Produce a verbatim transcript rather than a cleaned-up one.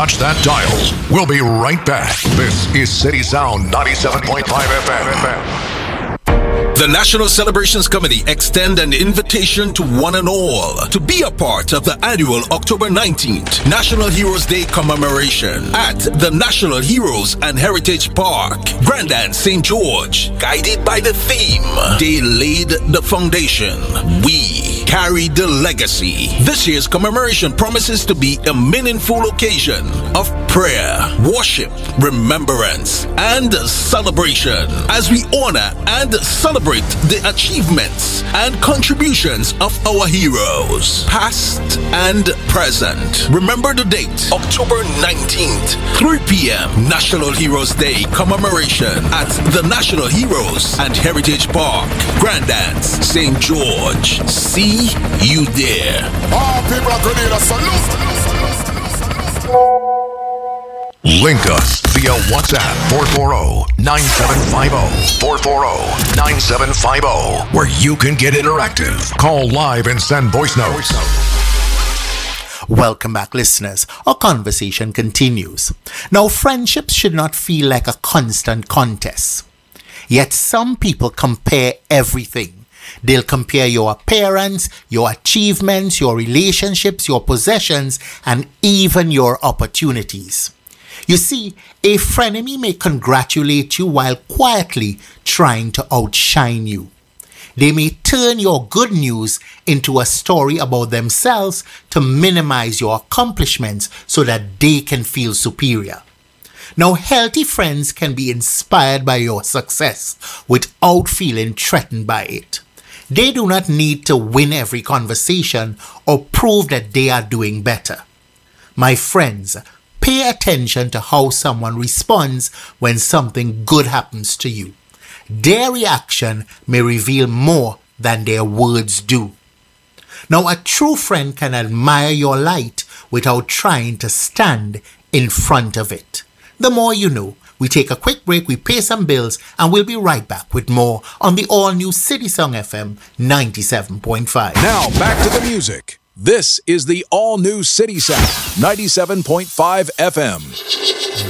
touch that dial. We'll be right back. This is City Sound ninety-seven point five F M. The National Celebrations Committee extend an invitation to one and all to be a part of the annual October nineteenth National Heroes Day commemoration at the National Heroes and Heritage Park, Grandin, Saint George. Guided by the theme, they laid the foundation. We carry the legacy. This year's commemoration promises to be a meaningful occasion of prayer, worship, remembrance, and celebration as we honor and celebrate the achievements and contributions of our heroes, past and present. Remember the date, October nineteenth, three p.m. National Heroes Day commemoration at the National Heroes and Heritage Park, Grandin, Saint George. See you there. All people are gonna salute. Link us via WhatsApp four four zero, nine seven five zero, four four zero, nine seven five zero, where you can get interactive. Call live and send voice notes. Welcome back, listeners. Our conversation continues. Now, friendships should not feel like a constant contest. Yet some people compare everything. They'll compare your appearance, your achievements, your relationships, your possessions, and even your opportunities. You see, a frenemy may congratulate you while quietly trying to outshine you. They may turn your good news into a story about themselves to minimize your accomplishments so that they can feel superior. Now, healthy friends can be inspired by your success without feeling threatened by it. They do not need to win every conversation or prove that they are doing better. My friends, pay attention to how someone responds when something good happens to you. Their reaction may reveal more than their words do. Now, a true friend can admire your light without trying to stand in front of it. The more you know. We take a quick break, we pay some bills, and we'll be right back with more on the all-new City Song F M ninety-seven point five. Now, back to the music. This is the all-new City Sound ninety-seven point five F M.